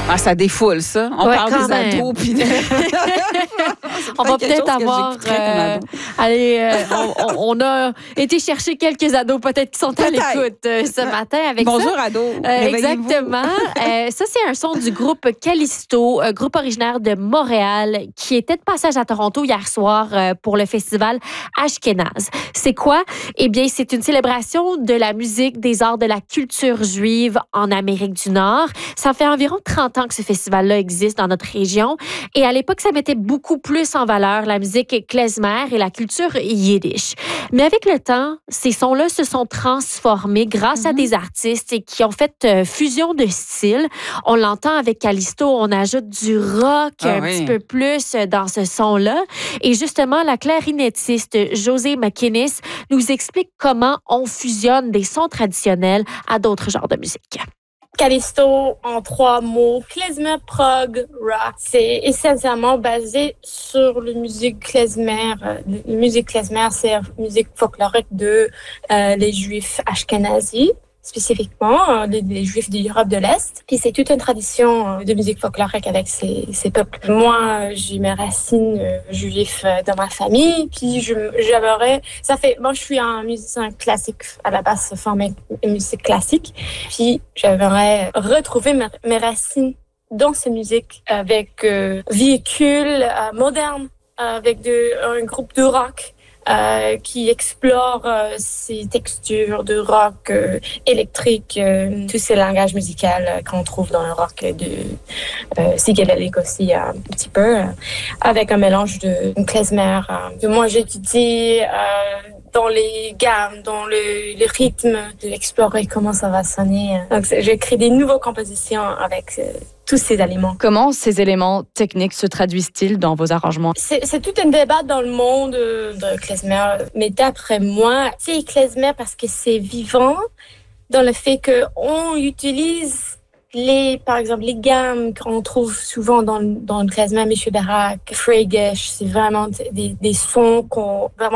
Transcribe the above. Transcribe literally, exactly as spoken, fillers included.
Ah, ça défoule, ça. On Ouais, parle quand des même. ados. Puis de... On va peut-être avoir... Euh, allez, euh, on, on a été chercher quelques ados peut-être qui sont à Peut-être. l'écoute euh, ce matin avec Bonjour, ça. ados. Euh, exactement. euh, ça, c'est un son du groupe Callisto, un groupe originaire de Montréal qui était de passage à Toronto hier soir euh, pour le festival Ashkenaz. C'est quoi? Eh bien, c'est une célébration de la musique, des arts, de la culture juive en Amérique du Nord. Ça fait environ trente ans que ce festival-là existe dans notre région. Et à l'époque, ça mettait beaucoup plus en valeur la musique klezmer et la culture yiddish. Mais avec le temps, ces sons-là se sont transformés grâce mm-hmm. à des artistes qui ont fait euh, fusion de styles. On l'entend avec Callisto, on ajoute du rock ah, un oui. petit peu plus dans ce son-là. Et justement, la clarinettiste José McInnes nous explique comment on fusionne des sons traditionnels à d'autres genres de musique. Callisto, en trois mots, klezmer, prog, rock. C'est essentiellement basé sur la musique klezmer. La musique klezmer, c'est la musique folklorique de euh, les Juifs ashkénazis, spécifiquement les, les Juifs d'Europe de l'Est. Puis c'est toute une tradition de musique folklorique avec ces, ces peuples. Moi, j'ai mes racines euh, juives dans ma famille. Puis je, j'aimerais... Ça fait... Moi, je suis un musicien classique à la base, formé musique classique. Puis j'aimerais retrouver mes, mes racines dans ces musiques avec euh, véhicules euh, modernes, avec de, un groupe de rock. Euh, qui explore euh, ces textures de rock euh, électrique, euh, tous ces langages musicaux euh, qu'on trouve dans le rock de euh, psychédélique aussi un petit peu, euh, avec un mélange de klezmer. Euh, moi, j'étudie euh, dans les gammes, dans le, le rythme, d'explorer comment ça va sonner. Donc, j'écris des nouvelles compositions avec euh, tous ces éléments. Comment ces éléments techniques se traduisent-ils dans vos arrangements? C'est, c'est tout un débat dans le monde de klezmer, mais d'après moi, c'est klezmer parce que c'est vivant, dans le fait qu'on utilise les, par exemple, les gammes qu'on trouve souvent dans, dans le klezmer, Michel Barak, Freygesh, c'est vraiment des, des sons qu'on vraiment